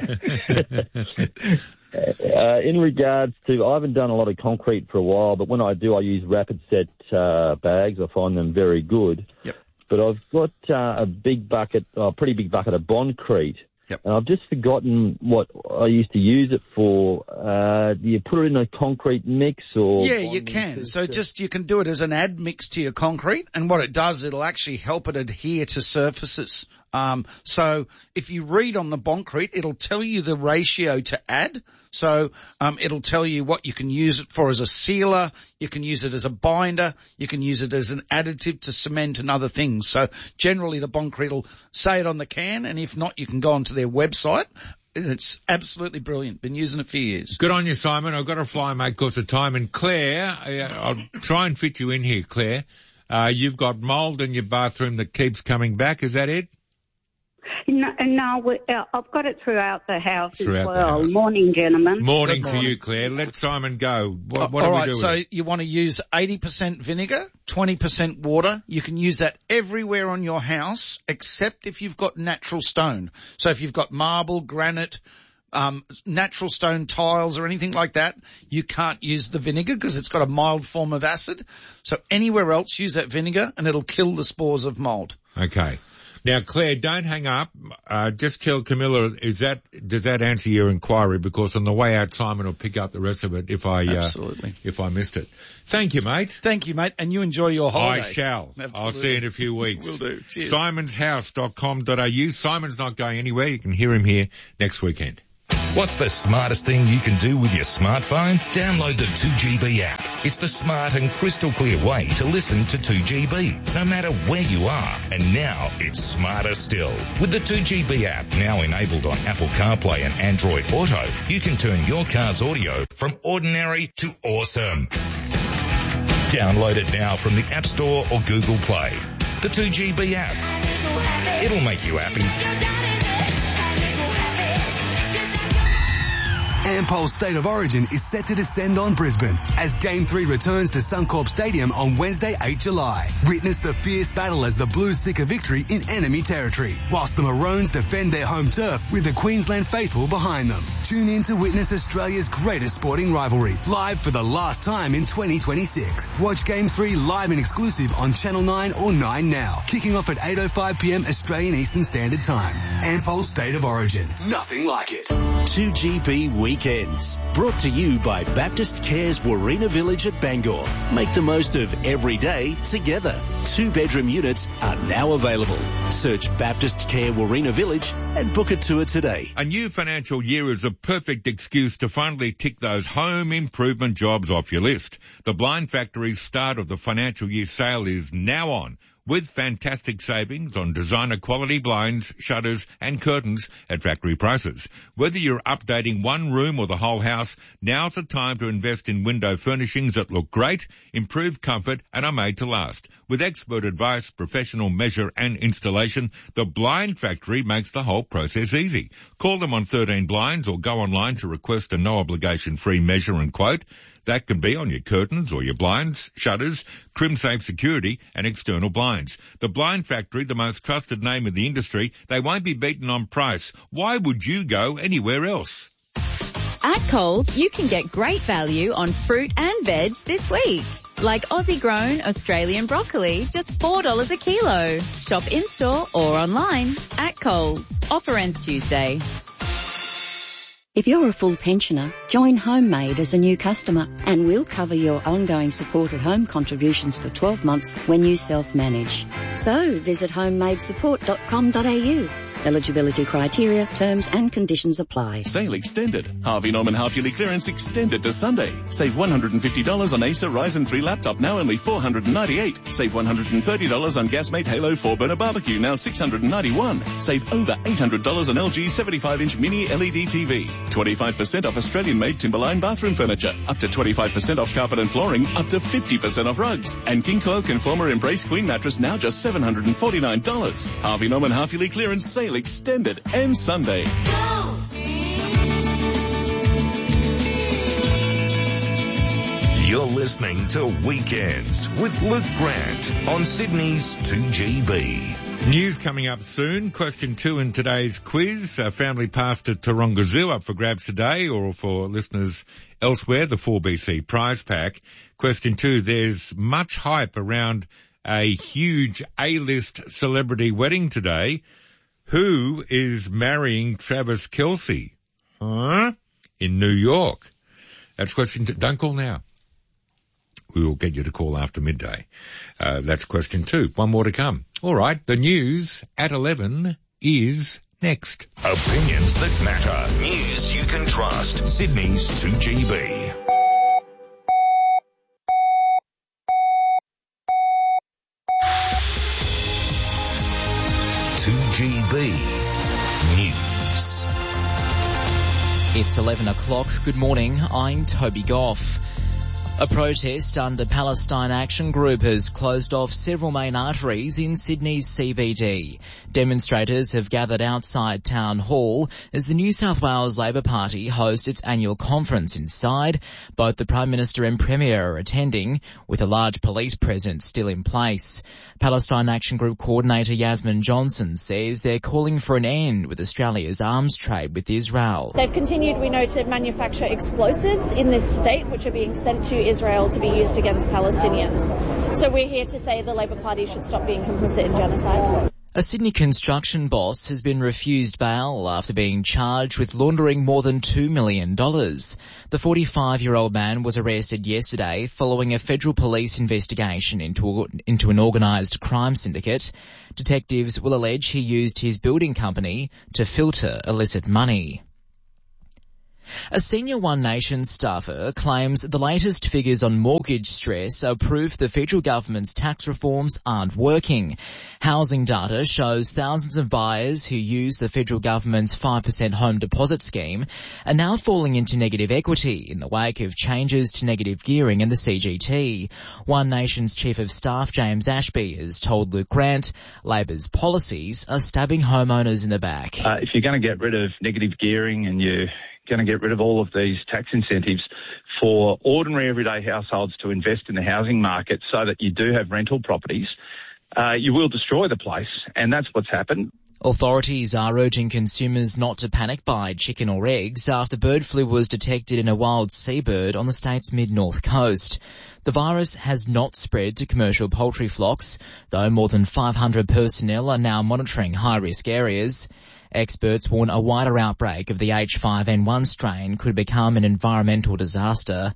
uh, in regards to, I haven't done a lot of concrete for a while, but when I do, I use rapid set uh, bags. I find them very good. Yep. But I've got uh, a big bucket, a pretty big bucket of Bondcrete. Yep. And I've just forgotten what I used to use it for. Uh, do you put it in a concrete mix or? Yeah, you can. So just, you can do it as an admix to your concrete, and what it does, it'll actually help it adhere to surfaces. Um, so if you read on the Bondcrete, it'll tell you the ratio to add. So, um, it'll tell you what you can use it for as a sealer. You can use it as a binder. You can use it as an additive to cement and other things. So generally the Bondcrete will say it on the can, and if not, you can go onto their website. It's absolutely brilliant. Been using it for years. Good on you, Simon. I've got to fly, mate, because of time. And Claire, uh, I'll try and fit you in here, Claire. Uh, you've got mould in your bathroom that keeps coming back. Is that it? No, no we, uh, I've got it throughout the house Throughout as the well. house. Morning, gentlemen. Morning to you, Claire. Let Simon go. What, what All do we right, do so with it? you want to use eighty percent vinegar, twenty percent water. You can use that everywhere on your house except if you've got natural stone. So if you've got marble, granite, um, natural stone tiles or anything like that, you can't use the vinegar because it's got a mild form of acid. So anywhere else, use that vinegar and it'll kill the spores of mold. Okay. Now, Claire, don't hang up. Uh, just tell Camilla, is that, does that answer your inquiry? Because on the way out, Simon will pick up the rest of it if I, uh, Absolutely. if I missed it. Thank you, mate. Thank you, mate. And you enjoy your holiday. I shall. Absolutely. I'll see you in a few weeks. Will do. Cheers. simons house dot com dot a u. Simon's not going anywhere. You can hear him here next weekend. What's the smartest thing you can do with your smartphone? Download the two G B app. It's the smart and crystal clear way to listen to two G B, no matter where you are. And now it's smarter still. With the two G B app now enabled on Apple CarPlay and Android Auto, you can turn your car's audio from ordinary to awesome. Download it now from the App Store or Google Play. The two G B app. It'll make you happy. Ampol's State of Origin is set to descend on Brisbane as Game three returns to Suncorp Stadium on Wednesday, eighth July. Witness the fierce battle as the Blues seek a victory in enemy territory, whilst the Maroons defend their home turf with the Queensland faithful behind them. Tune in to witness Australia's greatest sporting rivalry, live for the last time in twenty twenty-six. Watch Game three live and exclusive on Channel nine or nine Now, kicking off at eight oh five p.m. Australian Eastern Standard Time. Ampol's State of Origin. Nothing like it. two G B Weekends, brought to you by Baptist Care's Warina Village at Bangor. Make the most of every day together. Two bedroom units are now available. Search Baptist Care Warina Village and book a tour today. A new financial year is a perfect excuse to finally tick those home improvement jobs off your list. The Blind Factory's start of the financial year sale is now on, with fantastic savings on designer quality blinds, shutters and curtains at factory prices. Whether you're updating one room or the whole house, now's the time to invest in window furnishings that look great, improve comfort and are made to last. With expert advice, professional measure and installation, the Blind Factory makes the whole process easy. Call them on thirteen Blinds or go online to request a no obligation free measure and quote. That can be on your curtains or your blinds, shutters, CrimSafe security and external blinds. The Blind Factory, the most trusted name in the industry, they won't be beaten on price. Why would you go anywhere else? At Coles, you can get great value on fruit and veg this week. Like Aussie grown Australian broccoli, just four dollars a kilo. Shop in-store or online at Coles. Offer ends Tuesday. If you're a full pensioner, join HomeMade as a new customer and we'll cover your ongoing supported home contributions for twelve months when you self-manage. So visit homemade support dot com dot a u. Eligibility criteria, terms and conditions apply. Sale extended. Harvey Norman half-yearly clearance extended to Sunday. Save one hundred fifty dollars on Acer Ryzen three laptop, now only four hundred ninety-eight dollars. Save one hundred thirty dollars on Gasmate Halo four burner barbecue, now six hundred ninety-one dollars. Save over eight hundred dollars on L G seventy-five inch mini L E D T V. twenty-five percent off Australian-made Timberline bathroom furniture. Up to twenty-five percent off carpet and flooring. Up to fifty percent off rugs. And King Coil Conformer Embrace Queen mattress, now just seven hundred forty-nine dollars. Harvey Norman half-yearly clearance sale extended and Sunday. You're listening to Weekends with Luke Grant on Sydney's two G B. News coming up soon. Question two in today's quiz. A family passed at Taronga Zoo up for grabs today, or for listeners elsewhere, the four B C prize pack. Question two, there's much hype around a huge A-list celebrity wedding today. Who is marrying Travis Kelce? Huh? In New York. That's question two. Don't call now. We will get you to call after midday. Uh, that's question two. One more to come. All right. The news at eleven is next. Opinions that matter. News you can trust. Sydney's two G B. two G B News. It's eleven o'clock. Good morning. I'm Toby Goff. A protest under Palestine Action Group has closed off several main arteries in Sydney's C B D. Demonstrators have gathered outside Town Hall as the New South Wales Labor Party hosts its annual conference inside. Both the Prime Minister and Premier are attending, with a large police presence still in place. Palestine Action Group coordinator Yasmin Johnson says they're calling for an end with Australia's arms trade with Israel. They've continued, we know, to manufacture explosives in this state, which are being sent to Israel to be used against Palestinians. So we're here to say the Labor Party should stop being complicit in genocide. A Sydney construction boss has been refused bail after being charged with laundering more than two million dollars. The forty-five-year-old man was arrested yesterday following a federal police investigation into, into an organised crime syndicate. Detectives will allege he used his building company to filter illicit money. A senior One Nation staffer claims the latest figures on mortgage stress are proof the federal government's tax reforms aren't working. Housing data shows thousands of buyers who use the federal government's five percent home deposit scheme are now falling into negative equity in the wake of changes to negative gearing in the C G T. One Nation's Chief of Staff James Ashby has told Luke Grant Labor's policies are stabbing homeowners in the back. Uh, if you're going to get rid of negative gearing and you're going to get rid of all of these tax incentives for ordinary everyday households to invest in the housing market so that you do have rental properties, uh, you will destroy the place, and that's what's happened. Authorities are urging consumers not to panic buy chicken or eggs after bird flu was detected in a wild seabird on the state's mid-north coast. The virus has not spread to commercial poultry flocks, though more than five hundred personnel are now monitoring high-risk areas. Experts warn a wider outbreak of the H five N one strain could become an environmental disaster.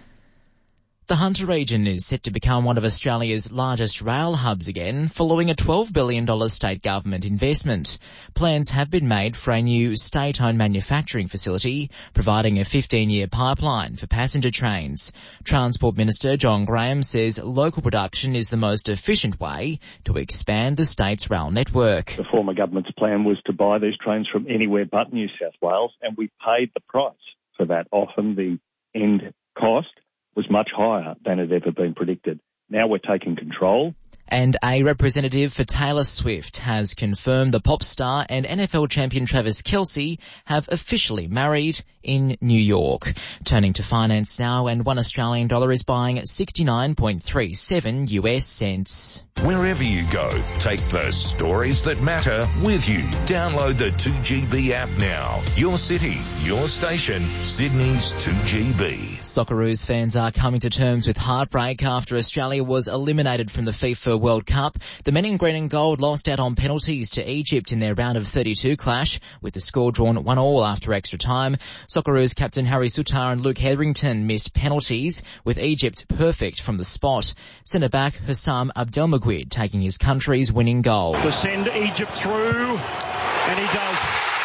The Hunter region is set to become one of Australia's largest rail hubs again, following a twelve billion dollars state government investment. Plans have been made for a new state-owned manufacturing facility, providing a fifteen-year pipeline for passenger trains. Transport Minister John Graham says local production is the most efficient way to expand the state's rail network. The former government's plan was to buy these trains from anywhere but New South Wales, and we paid the price for that. Often the end cost was much higher than had ever been predicted. Now we're taking control. And a representative for Taylor Swift has confirmed the pop star and N F L champion Travis Kelce have officially married in New York. Turning to finance now, and one Australian dollar is buying sixty-nine point three seven U S cents. Wherever you go, take the stories that matter with you. Download the two G B app now. Your city, your station, Sydney's two G B. Socceroos fans are coming to terms with heartbreak after Australia was eliminated from the FIFA World Cup. The men in green and gold lost out on penalties to Egypt in their round of thirty-two clash, with the score drawn one all after extra time. Socceroos captain Harry Sutar and Luke Hetherington missed penalties, with Egypt perfect from the spot. Centre-back Hussam Abdelmaguid taking his country's winning goal. To send Egypt through, and he does.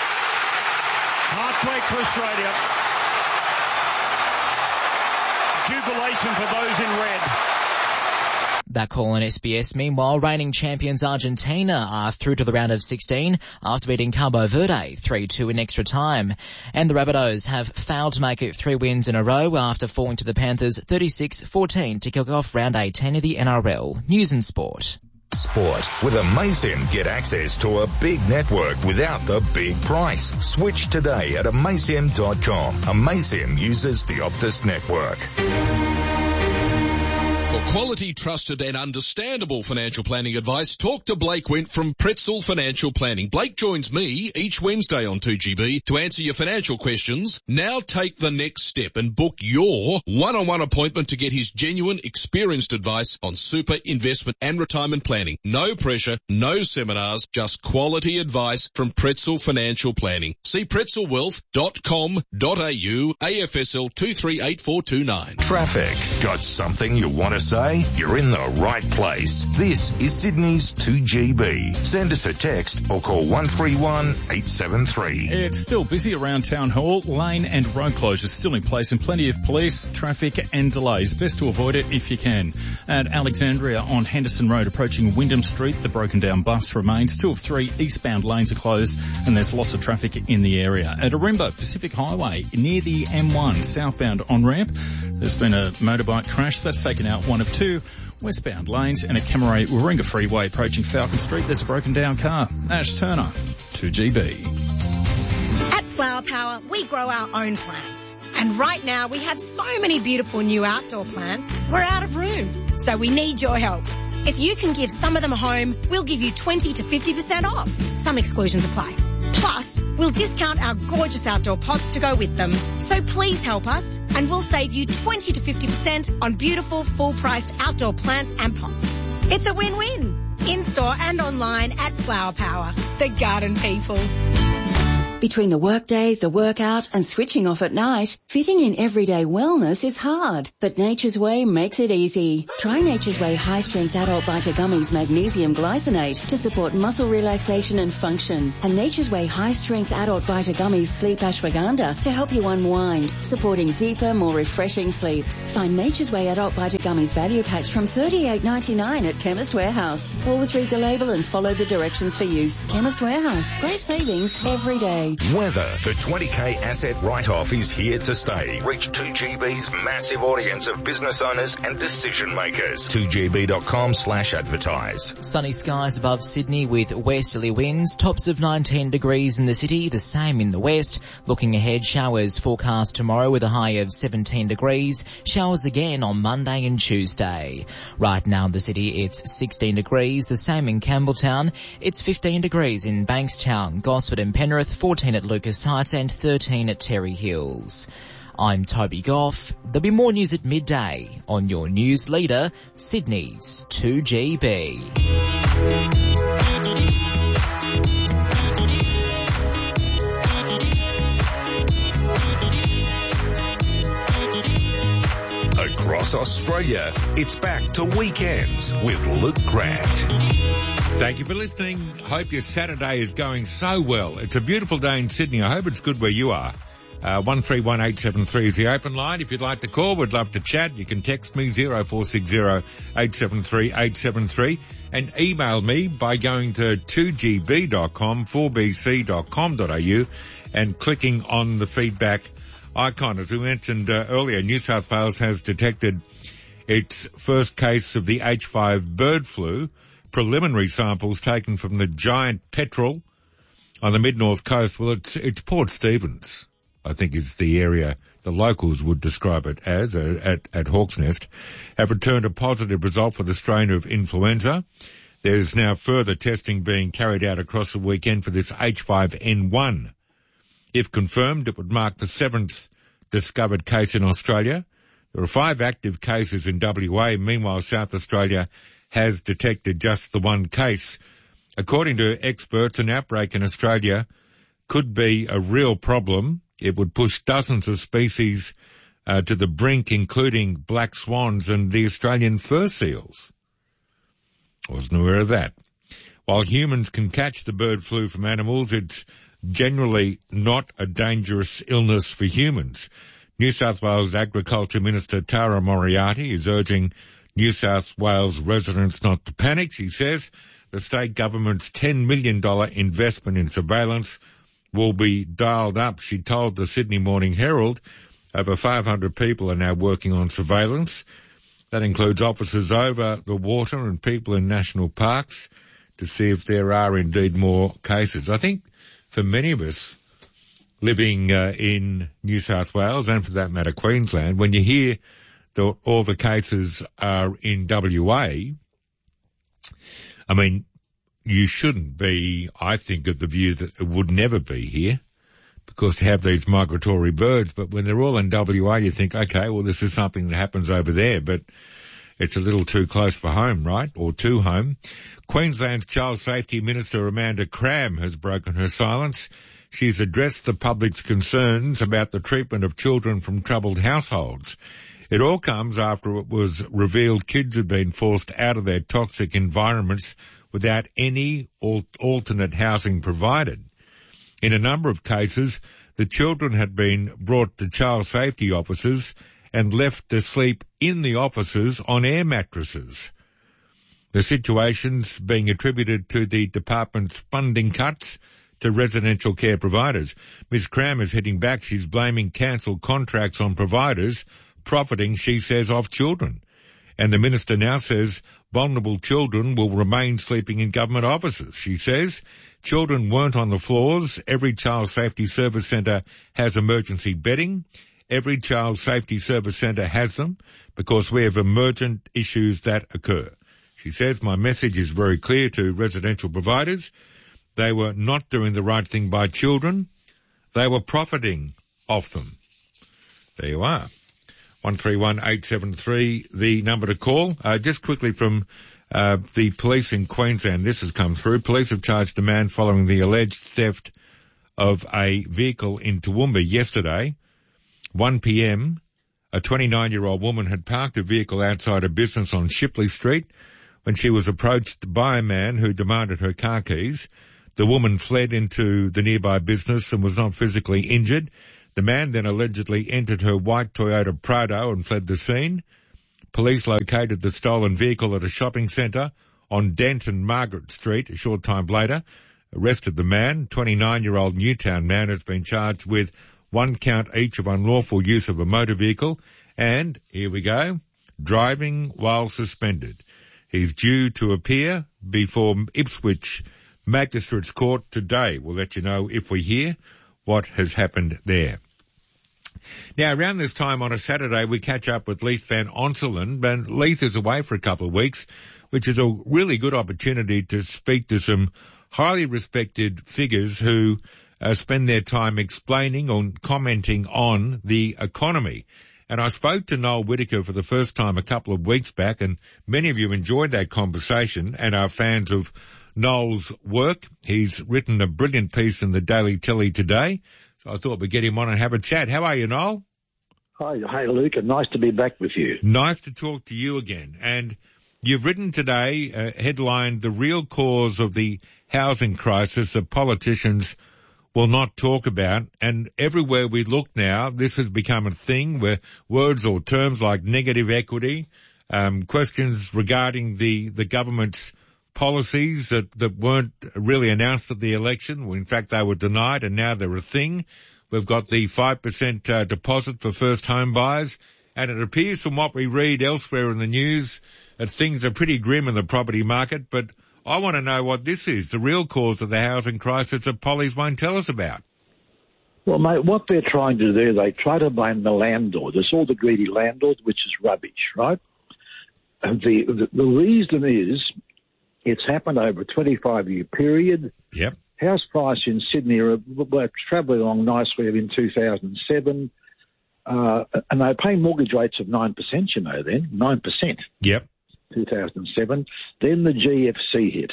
Heartbreak for Australia. Jubilation for those in red. That call on S B S. Meanwhile, reigning champions Argentina are through to the round of sixteen after beating Cabo Verde three two in extra time. And the Rabbitohs have failed to make it three wins in a row after falling to the Panthers thirty-six fourteen to kick off round eighteen of the N R L. News and Sport. Sport. With Amaysim, get access to a big network without the big price. Switch today at amaysim dot com. Amaysim uses the Optus network. For quality, trusted and understandable financial planning advice, talk to Blake Wint from Pretzel Financial Planning. Blake joins me each Wednesday on two G B to answer your financial questions. Now take the next step and book your one-on-one appointment to get his genuine, experienced advice on super, investment and retirement planning. No pressure, no seminars, just quality advice from Pretzel Financial Planning. See pretzel wealth dot com dot a u, A F S L two three eight four two nine. Traffic. Got something you want to to say? You're in the right place. This is Sydney's two G B. Send us a text or call one three one eight seven three. It's still busy around Town Hall. Lane and road closures still in place and plenty of police, traffic and delays. Best to avoid it if you can. At Alexandria on Henderson Road approaching Wyndham Street, the broken down bus remains. Two of three eastbound lanes are closed and there's lots of traffic in the area. At Arimba Pacific Highway near the M one southbound on-ramp, there's been a motorbike crash that's taken out one of two westbound lanes, and at Kamaray Warringah Freeway approaching Falcon Street, there's a broken down car. Ash Turner, two G B. At Flower Power, we grow our own plants. And right now we have so many beautiful new outdoor plants, we're out of room. So we need your help. If you can give some of them a home, we'll give you twenty to fifty percent off. Some exclusions apply. Plus, we'll discount our gorgeous outdoor pots to go with them. So please help us and we'll save you twenty to fifty percent on beautiful full-priced outdoor plants and pots. It's a win-win. In-store and online at Flower Power, the garden people. Between the workday, the workout and switching off at night, fitting in everyday wellness is hard, but Nature's Way makes it easy. Try Nature's Way High Strength Adult Vita Gummies Magnesium Glycinate to support muscle relaxation and function, and Nature's Way High Strength Adult Vita Gummies Sleep Ashwagandha to help you unwind, supporting deeper, more refreshing sleep. Find Nature's Way Adult Vita Gummies value packs from thirty-eight ninety-nine at Chemist Warehouse. Always read the label and follow the directions for use. Chemist Warehouse. Great savings every day. Weather. The twenty K asset write-off is here to stay. Reach two G B's massive audience of business owners and decision makers. two G B dot com slash advertise. Sunny skies above Sydney with westerly winds. Tops of nineteen degrees in the city, the same in the west. Looking ahead, showers forecast tomorrow with a high of seventeen degrees. Showers again on Monday and Tuesday. Right now in the city, it's sixteen degrees, the same in Campbelltown. It's fifteen degrees in Bankstown, Gosford and Penrith, fourteen at Lucas Heights and thirteen at Terry Hills. I'm Toby Goff. There'll be more news at midday on your news leader, Sydney's two G B. Across Australia, it's back to Weekends with Luke Grant. Thank you for listening. Hope your Saturday is going so well. It's a beautiful day in Sydney. I hope it's good where you are. Uh, one three one eight seven three is the open line. If you'd like to call, we'd love to chat. You can text me zero four six zero eight seven three eight seven three and email me by going to two G B dot com, four B C dot com dot A U and clicking on the feedback icon. As we mentioned uh, earlier, New South Wales has detected its first case of the H five bird flu. Preliminary samples taken from the giant petrel on the mid-north coast. Well, it's, it's Port Stephens, I think is the area the locals would describe it as, uh, at, at Hawk's Nest, have returned a positive result for the strain of influenza. There's now further testing being carried out across the weekend for this H five N one. If confirmed, it would mark the seventh discovered case in Australia. There are five active cases in W A. Meanwhile, South Australia has detected just the one case. According to experts, an outbreak in Australia could be a real problem. It would push dozens of species uh, to the brink, including black swans and the Australian fur seals. Wasn't aware of that. While humans can catch the bird flu from animals, it's generally not a dangerous illness for humans. New South Wales Agriculture Minister Tara Moriarty is urging New South Wales residents not to panic. She says the state government's ten million dollars investment in surveillance will be dialed up. She told the Sydney Morning Herald over five hundred people are now working on surveillance. That includes officers over the water and people in national parks to see if there are indeed more cases. I think for many of us living uh, in New South Wales and for that matter Queensland, when you hear that all the cases are in W A, I mean, you shouldn't be, I think, of the view that it would never be here because you have these migratory birds. But when they're all in W A, you think, okay, well, this is something that happens over there, but it's a little too close for home, right? Or to home. Queensland's Child Safety Minister Amanda Cram has broken her silence. She's addressed the public's concerns about the treatment of children from troubled households. It all comes after it was revealed kids had been forced out of their toxic environments without any al- alternate housing provided. In a number of cases, the children had been brought to child safety offices and left to sleep in the offices on air mattresses. The situation's being attributed to the department's funding cuts to residential care providers. Miz Cram is hitting back. She's blaming cancelled contracts on providers, profiting, she says, off children. And the minister now says vulnerable children will remain sleeping in government offices. She says children weren't on the floors. Every child safety service centre has emergency bedding. Every child safety service centre has them because we have emergent issues that occur. She says my message is very clear to residential providers. They were not doing the right thing by children. They were profiting off them. There you are. one three one eight seven three, the number to call. Uh, just quickly from uh, the police in Queensland, this has come through. Police have charged a man following the alleged theft of a vehicle in Toowoomba yesterday. one p.m., a twenty-nine-year-old woman had parked a vehicle outside a business on Shipley Street when she was approached by a man who demanded her car keys. The woman fled into the nearby business and was not physically injured. The man then allegedly entered her white Toyota Prado and fled the scene. Police located the stolen vehicle at a shopping centre on Dent and Margaret Street a short time later, arrested the man. twenty-nine-year-old Newtown man has been charged with one count each of unlawful use of a motor vehicle and, here we go, driving while suspended. He's due to appear before Ipswich Magistrates Court today. We'll let you know if we hear what has happened there. Now, around this time on a Saturday, we catch up with Leith Van Onselen, but Leith is away for a couple of weeks, which is a really good opportunity to speak to some highly respected figures who uh, spend their time explaining or commenting on the economy. And I spoke to Noel Whittaker for the first time a couple of weeks back, and many of you enjoyed that conversation and are fans of Noel's work. He's written a brilliant piece in the Daily Telly today, so I thought we'd get him on and have a chat. How are you, Noel? Hi, hey, Luke, and nice to be back with you. Nice to talk to you again. And you've written today, uh, headlined, "The Real Cause of the Housing Crisis That Politicians Will Not Talk About." And everywhere we look now, this has become a thing where words or terms like negative equity, um, questions regarding the, the government's policies that, that weren't really announced at the election. Well, in fact, they were denied and now they're a thing. We've got the five percent uh, deposit for first home buyers. And it appears from what we read elsewhere in the news that things are pretty grim in the property market. But I want to know what this is, the real cause of the housing crisis that Polly's won't tell us about. Well, mate, what they're trying to do, they try to blame the landlord. It's all the greedy landlords, which is rubbish, right? And the, the, the reason is it's happened over a twenty-five year period. Yep. House price in Sydney are, were travelling along nicely in two thousand seven. Uh, and they pay mortgage rates of nine percent, you know, then, nine percent. Yep. two thousand seven. Then the G F C hit.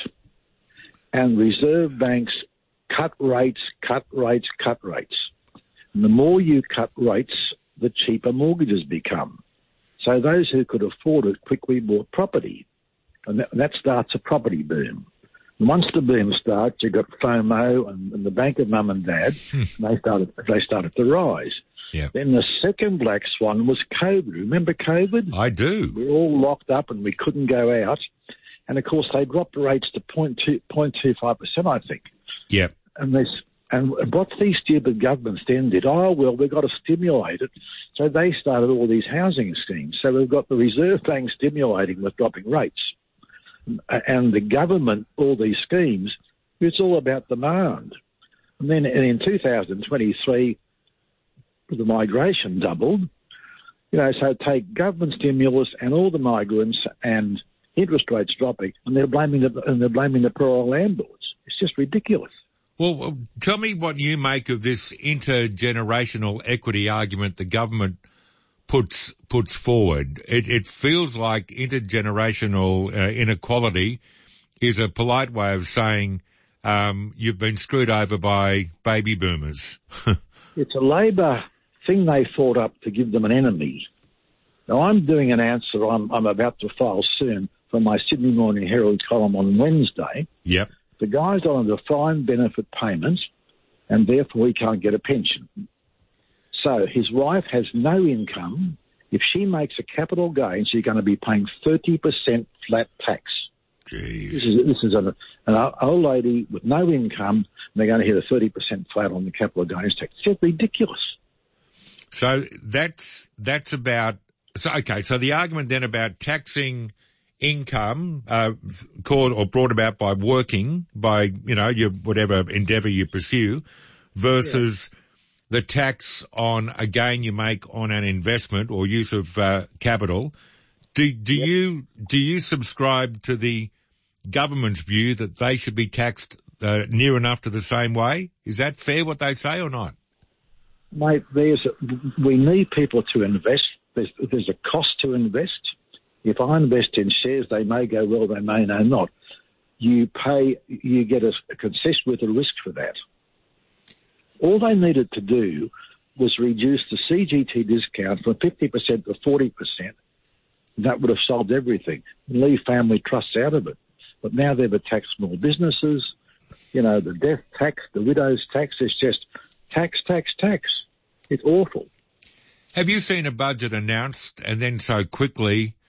And reserve banks cut rates, cut rates, cut rates. And the more you cut rates, the cheaper mortgages become. So those who could afford it quickly bought property. And that, that starts a property boom. And once the boom starts, you've got FOMO and, and the bank of mum and dad, and they started, they started to rise. Yeah. Then the second black swan was COVID. Remember COVID? I do. We were all locked up and we couldn't go out. And, of course, they dropped the rates to zero point two five percent, I think. Yep. And this, and what these stupid governments then did, oh, well, we've got to stimulate it. So they started all these housing schemes. So we've got the Reserve Bank stimulating with dropping rates. And the government, all these schemes, it's all about demand. And then in two thousand twenty-three, the migration doubled. You know, so take government stimulus and all the migrants and interest rates dropping, and they're blaming the and they're blaming the poor landlords. It's just ridiculous. Well, tell me what you make of this intergenerational equity argument the government puts puts forward. It, it feels like intergenerational uh, inequality is a polite way of saying um, you've been screwed over by baby boomers. It's a Labor thing they thought up to give them an enemy. Now, I'm doing an answer I'm, I'm about to file soon for my Sydney Morning Herald column on Wednesday. Yep. The guy's on a defined benefit payment, and therefore he can't get a pension. So his wife has no income. If she makes a capital gain, she's going to be paying thirty percent flat tax. Jeez. This is, this is an, an old lady with no income, and they're going to hit a thirty percent flat on the capital gains tax. It's just ridiculous. So that's that's about so okay. So the argument then about taxing income, uh, called or brought about by working, by you know your whatever endeavour you pursue, versus yeah. the tax on a gain you make on an investment or use of uh, capital. Do do yep. you do you subscribe to the government's view that they should be taxed uh, near enough to the same way? Is that fair what they say or not? Mate, there's a, we need people to invest. There's, there's a cost to invest. If I invest in shares, they may go well, they may no not. You pay, you get a, a concession with a risk for that. All they needed to do was reduce the C G T discount from fifty percent to forty percent. That would have solved everything. Leave family trusts out of it. But now they've attacked small businesses. You know, the death tax, the widow's tax, it's just tax, tax, tax. It's awful. Have you seen a budget announced and then so quickly